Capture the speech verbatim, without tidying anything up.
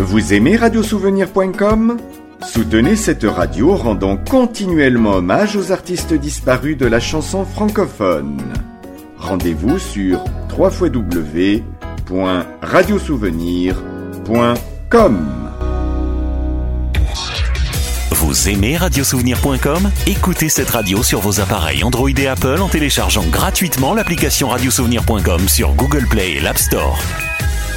Vous aimez radiosouvenir point com ? Soutenez cette radio en rendant continuellement hommage aux artistes disparus de la chanson francophone. Rendez-vous sur w w w point radiosouvenir point com. Vous aimez radiosouvenir point com ? Écoutez cette radio sur vos appareils Android et Apple en téléchargeant gratuitement l'application radiosouvenir point com sur Google Play et l'App Store.